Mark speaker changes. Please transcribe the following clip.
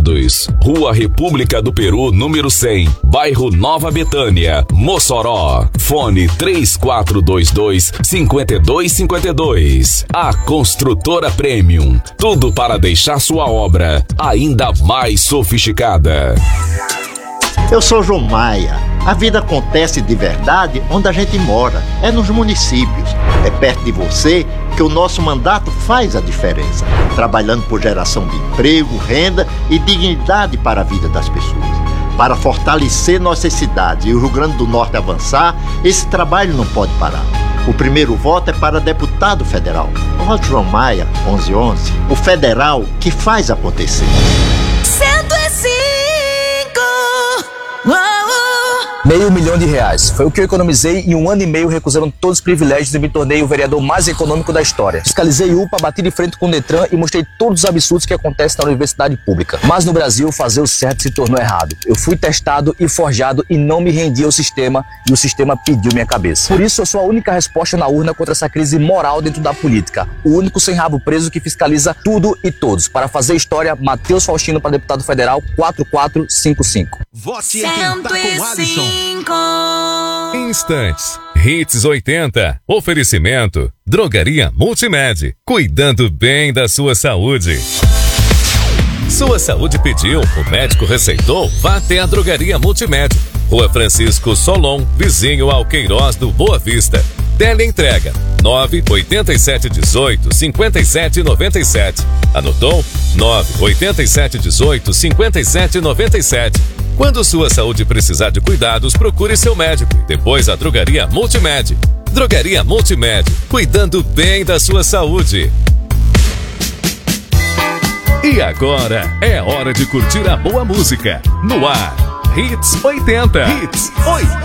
Speaker 1: Dados, Rua República do Peru, número 100, bairro Nova Betânia, Mossoró. Fone 3422-5252. A Construtora Premium. Tudo para deixar sua obra ainda mais sofisticada.
Speaker 2: Eu sou João Maia. A vida acontece de verdade onde a gente mora, é nos municípios. É perto de você que o nosso mandato faz a diferença, trabalhando por geração de emprego, renda e dignidade para a vida das pessoas. Para fortalecer nossas cidades e o Rio Grande do Norte avançar, esse trabalho não pode parar. O primeiro voto é para deputado federal. Vote João Maia, 1111, o federal que faz acontecer.
Speaker 3: 105!
Speaker 4: R$500 mil. Foi o que eu economizei em 1 ano e meio recusando todos os privilégios e me tornei o vereador mais econômico da história. Fiscalizei UPA, bati de frente com o Detran e mostrei todos os absurdos que acontecem na universidade pública. Mas no Brasil, fazer o certo se tornou errado. Eu fui testado e forjado e não me rendi ao sistema e o sistema pediu minha cabeça. Por isso, eu sou a única resposta na urna contra essa crise moral dentro da política. O único sem rabo preso que fiscaliza tudo e todos. Para fazer história, Matheus Faustino para deputado federal 4455.
Speaker 5: Vote em quem tá com Alisson.
Speaker 6: Instantes, Hits 80, oferecimento, Drogaria Multimed, cuidando bem da sua saúde. Sua saúde pediu, o médico receitou, vá até a Drogaria Multimed, Rua Francisco Solon, vizinho ao Queiroz do Boa Vista. Teleentrega 98718-5797. Anotou? 98718-5797. Quando sua saúde precisar de cuidados, procure seu médico. Depois a Drogaria Multimed. Drogaria Multimed, cuidando bem da sua saúde. E agora é hora de curtir a boa música. No ar, Hits 80. Hits 80.